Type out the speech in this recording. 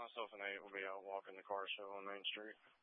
myself and Nate will be out walking the car show on Main Street.